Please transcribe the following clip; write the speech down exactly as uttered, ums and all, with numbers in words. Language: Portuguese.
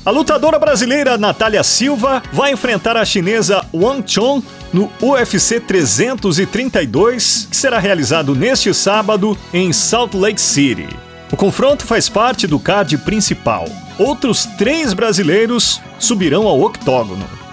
A lutadora brasileira Natália Silva vai enfrentar a chinesa Wang Chong no U F C trezentos e trinta e dois, que será realizado neste sábado em Salt Lake City. O confronto faz parte do card principal. Outros três brasileiros subirão ao octógono.